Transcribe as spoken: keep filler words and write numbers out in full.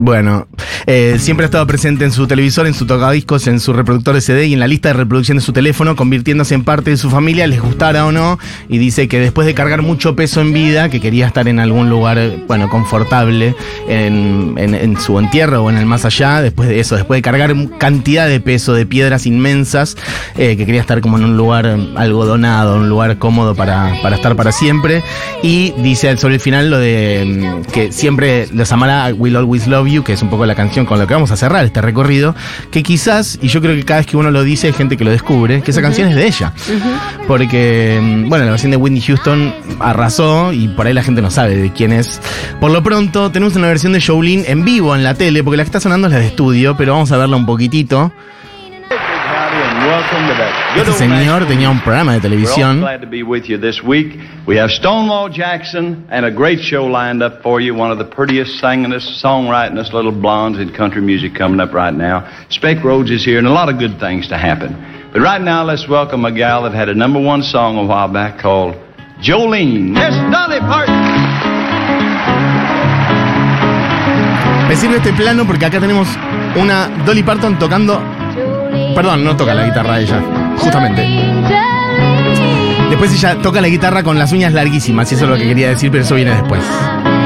Bueno, eh, siempre ha estado presente en su televisor, en su tocadiscos, en su reproductor de C D y en la lista de reproducción de su teléfono, convirtiéndose en parte de su familia, les gustara o no, y dice que después de cargar mucho peso en vida, que quería estar en algún lugar, bueno, confortable, en, en, en su entierro o en el más allá, después de eso, después de cargar cantidad de peso, de piedras inmensas, eh, que quería estar como en un lugar algodonado, un lugar cómodo para, para estar para siempre, y dice sobre el final lo de que siempre los amará, Will Always Love You, que es un poco la canción con la que vamos a cerrar este recorrido, que quizás, y yo creo que cada vez que uno lo dice hay gente que lo descubre, que esa uh-huh. canción es de ella. Uh-huh. Porque, bueno, la versión de Whitney Houston arrasó y por ahí la gente no sabe de quién es. Por lo pronto, tenemos una versión de Jolene en vivo en la tele, porque la que está sonando es la de estudio, pero vamos a verla un poquitito. Este señor tenía un programa de televisión. Glad to be with you this week. We have Stonewall Jackson and a great show lined up for you. One of the prettiest, singingest, songwritingest little blondes in country music coming up right now. Spec Rhodes is here, and a lot of good things to happen. But right now, let's welcome a gal that had a number one song a while back called Jolene. Yes, Dolly Parton. Me sirve este plano porque acá tenemos una Dolly Parton tocando. Perdón, no toca la guitarra ella, justamente. Después ella toca la guitarra con las uñas larguísimas, y eso es lo que quería decir, pero eso viene después.